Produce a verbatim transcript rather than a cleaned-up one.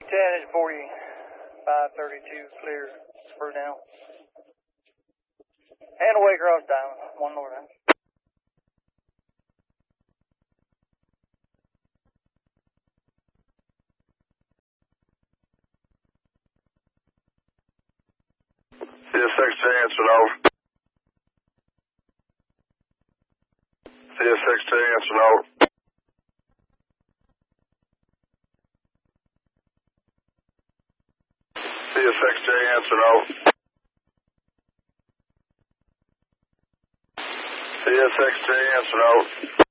ten is forty-five thirty-two, clear for down. And away cross down, one more down. C S X J answered over. C S X J answered over. C S X J answered over. C S X J answered over.